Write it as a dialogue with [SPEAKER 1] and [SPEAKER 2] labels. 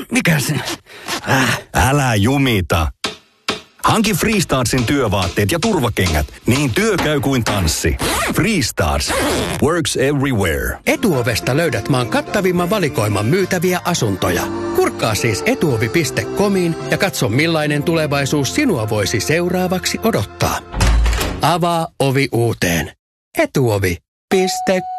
[SPEAKER 1] Mikä se?
[SPEAKER 2] Älä jumita. Hanki Freestarsin työvaatteet ja turvakengät, niin työ käy kuin tanssi. Freestars. Works everywhere.
[SPEAKER 3] Etuovesta löydät maan kattavimman valikoiman myytäviä asuntoja. Kurkkaa siis etuovi.comiin ja katso millainen tulevaisuus sinua voisi seuraavaksi odottaa. Avaa ovi uuteen. Etuovi.com